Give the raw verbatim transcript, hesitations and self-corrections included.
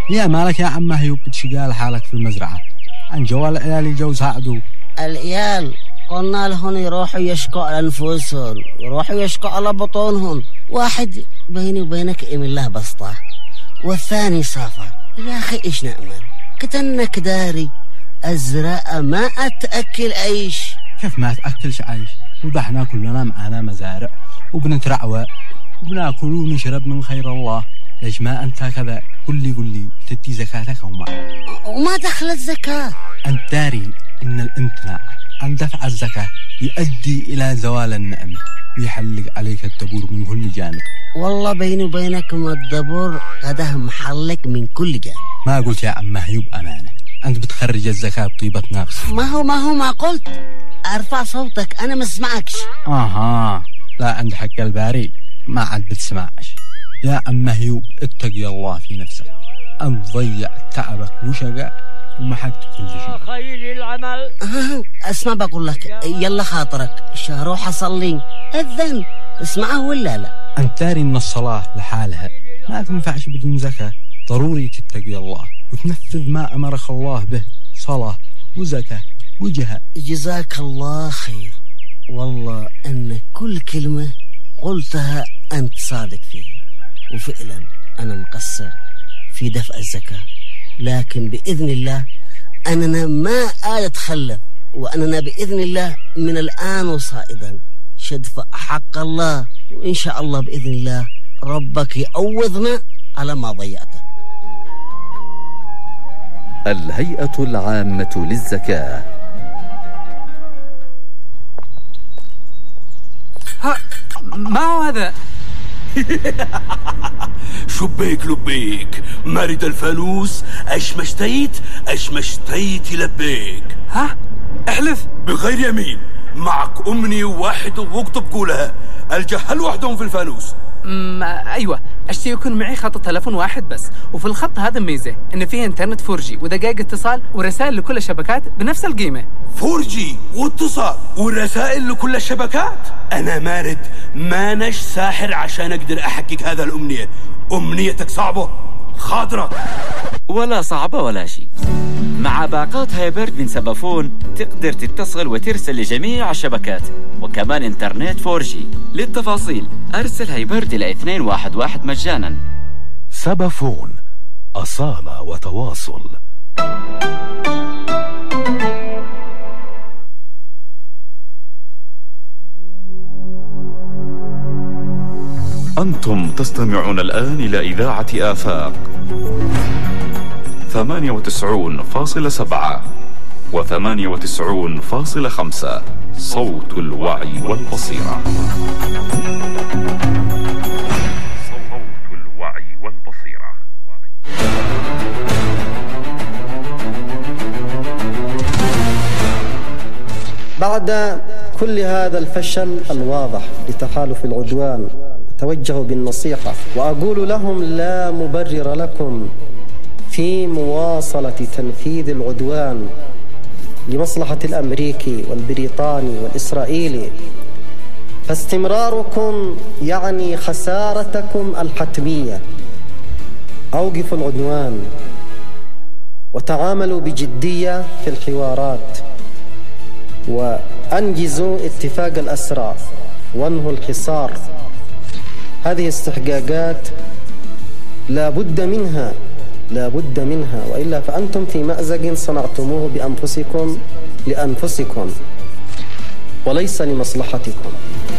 يا مالك يا عم هيوب بتشقال حالك في المزرعة؟ عن جوال العيال يجوز عقدو. العيال قلنا لهم يروحوا يشكوا على أنفسهم، يروحوا يشكوا على بطونهم. واحد بيني وبينك إم الله بسطة، والثاني سافر. يا أخي إيش نأمل؟ كتنك داري الزراعة ما أتأكل عيش. كيف ما أتأكلش عيش؟ وضحنا كلنا معانا مزارع وبنترعوى وبناكل ونشرب من خير الله. ليش ما أنت كذا؟ قل لي قل لي تدي زكاتك وما وما دخل الزكاة؟ أنت داري إن الامتناع عن دفع الزكاة يؤدي إلى زوال النعمة ويحلق عليك الدبور من كل جانب. والله بيني وبينكم الدبور قده محلق من كل جانب. ما قلت يا عم هيوب أمانة، أنت بتخرج الزكاة بطيبة نفس. ما هو ما هو ما قلت أرفع صوتك أنا ما اسمعكش. آها لا، عند حق الباري ما عاد بتسمعش. يا عم هيوب اتقي الله في نفسك، أنت ضيع تعبك وشقاء ومحقت كل شيء. خير العمل. آه اسمع بقول لك، يلا خاطرك شهروح أصلي أذن اسمعه ولا لا؟ أنت داري إن الصلاة لحالها ما تنفعش بدون زكاة. ضروري تتقي الله وتنفذ ما أمرك الله به، صلاة وزكاة وجهاد. جزاك الله خير، والله أن كل كلمة قلتها أنت صادق فيها، وفعلا أنا مقصر في دفع الزكاة، لكن بإذن الله أننا ما أتخلف، وأننا بإذن الله من الآن وصائدا شدفع حق الله، وإن شاء الله بإذن الله ربك يعوضنا على ما ضيعته. الهيئة العامة للزكاة. ها ما هو هذا؟ شبيك لبيك مرد الفانوس، اش ما اشتيت اش ما اشتيت لبيك. ها احلف بغير يمين، معك امني واحد واكتب قولها، الجهل وحدهم في الفانوس. امم ايوه، اشتي يكون معي خط تلفون واحد بس، وفي الخط هذا ميزه ان فيه انترنت فور جي ودقائق اتصال ورسائل لكل الشبكات بنفس القيمه. فور جي واتصال ورسائل لكل الشبكات؟ انا مارد مانش ساحر عشان اقدر احقق هذا الامنيه. امنيتك صعبه خاطرك؟ ولا صعبه ولا شيء. مع باقات هايبرد من سبافون تقدر تتصل وترسل لجميع الشبكات، وكمان انترنت فور جي. للتفاصيل ارسل هايبرد الى اثنين واحد واحد مجانا. سبافون، أصالة وتواصل. أنتم تستمعون الآن إلى إذاعة آفاق ثمانية وتسعون فاصلة سبعة وثمانية وتسعون فاصلة خمسة، صوت الوعي والبصيرة. صوت الوعي والبصيرة. بعد كل هذا الفشل الواضح لتحالف العدوان، أتوجه بالنصيحة وأقول لهم لا مبرر لكم في مواصلة تنفيذ العدوان لمصلحة الأمريكي والبريطاني والإسرائيلي، فاستمراركم يعني خسارتكم الحتمية. أوقفوا العدوان وتعاملوا بجدية في الحوارات، وأنجزوا اتفاق الأسرى وانهوا الحصار. هذه استحقاقات لا بد منها، لا بد منها، وإلا فأنتم في مأزق صنعتموه بأنفسكم لأنفسكم وليس لمصلحتكم.